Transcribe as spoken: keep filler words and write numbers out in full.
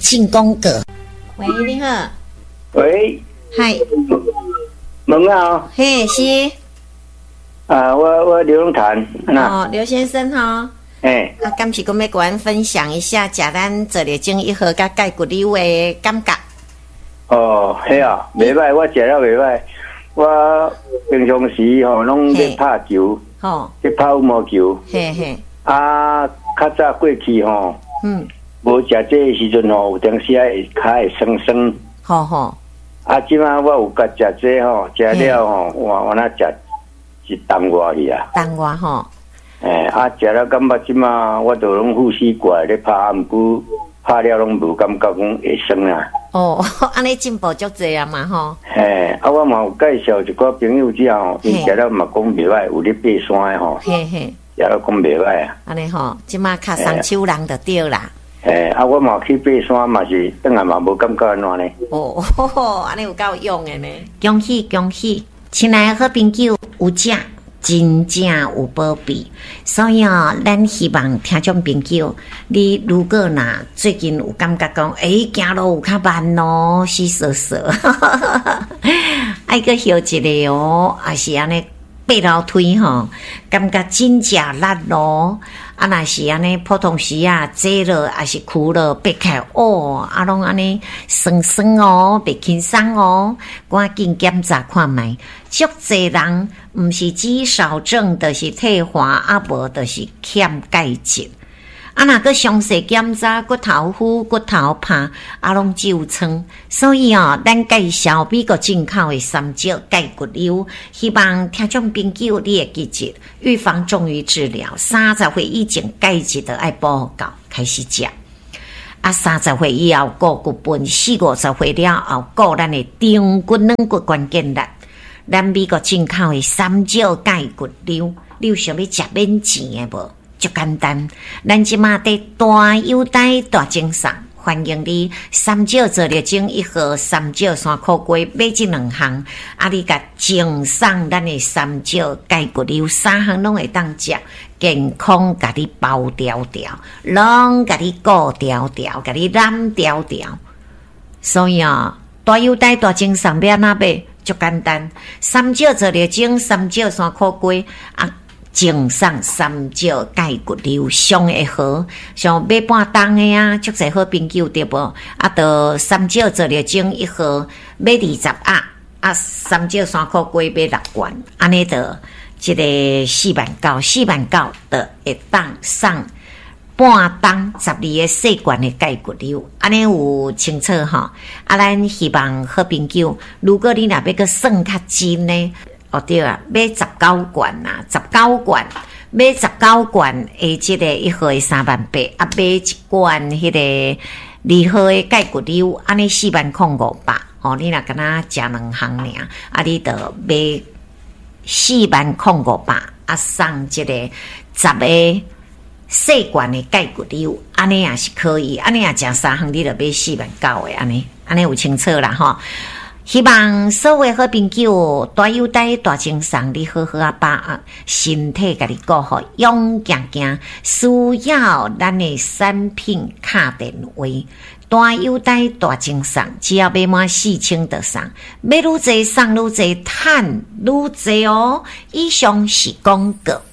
进宫格。喂，你好。 喂。 嗨。 问啊。 嘿，是。 啊，我我刘永潭。 哦，刘先生哈。 哎。 啊，敢是讲要跟阮分享一下，食咱做了精一盒甲钙骨溜的感觉。 哦，系啊，袂歹，我食了袂歹。我平常时吼拢咧拍球， 吼， 咧拍羽毛球。 嘿嘿。 啊，较早过去吼，嗯，无食这个时阵吼，有当时啊会较会酸酸。 好好。 啊，即摆我有甲食这吼，食了吼，我我那食一冬外去啊。 冬外吼。 诶，啊，食了感觉即摆我都拢呼吸过来咧拍，啊，毋过拍了拢无感觉讲会酸啊。哦， 安尼进步足济啊嘛吼。 嘿，啊，我嘛有介绍一个朋友之后，伊食了嘛讲袂歹，有咧爬山的吼。嘿嘿。食了讲袂歹啊。 安尼吼，即马较双手人就对啦。 嘿，啊，我嘛去爬山嘛是，当然嘛无感觉安怎呢？ 哦，安尼有够用的呢。恭喜恭喜，亲爱的好朋友，有食真正有保庇，所以哦，咱希望听众朋友，你如果若最近有感觉讲，诶，行路有较慢咯，死涩涩，爱个休一下哦，也是安尼爬楼梯吼，感觉真正力咯。啊，若是安尼普通时啊，坐了还是苦了，爬起来哦，啊，拢安尼酸酸哦，袂轻松哦，赶紧检查看觅。足侪人毋是肌少症，就是退化，啊无就是欠钙质。啊，若个详细检查骨头腐、骨头拍，啊，拢旧疮。所以哦，咱介绍美国进口的三椒钙骨溜，希望听众朋友你会记住，预防重于治疗。三十岁以前钙质就爱补够，开始食。啊，三十岁以后顾骨本，四五十岁了后顾咱的长骨软骨关键力。咱美国进口的三椒钙骨溜，你有想要食免钱的无？足简单，咱即马伫大优待大精上，欢迎你三椒做了精一盒，三椒三块龟买这两项，啊，你甲精上咱的三椒钙骨溜三项拢会当食，健康甲你包条条，拢甲你顾条条，甲你染条条。所以啊，大优待大精上要安怎买？足简单，三椒做了精，三椒三块龟啊。精上三椒钙骨溜上会好，像买半冬的啊，足侪好朋友对无？啊，到三椒做了精一盒，买二十啊，啊，三椒三块龟买六罐，安尼的，一个四万九，四万九的会当送半冬十二个细罐的钙骨溜，安尼有清楚吼？啊，咱希望好朋友，如果你若要个算较真呢？哦对啊，买十九罐呐，十九罐买十九罐的这个一盒的三万八，啊买一罐迄个二盒的钙骨溜，安尼四万空五百。哦，你若跟他食两项尔，啊你得买四万空五百，啊送这个十个细罐的钙骨溜，安尼也是可以，安尼也食三项，你得买四万九的，安尼安尼有清楚啦吼。希望所有好朋友大优待大精神，你好好啊把身体甲你顾好，勇行行，需要咱的产品卡电话。大优待大精神，只要买满四千就送，买愈济送愈济，赚愈济哦。以上是广告。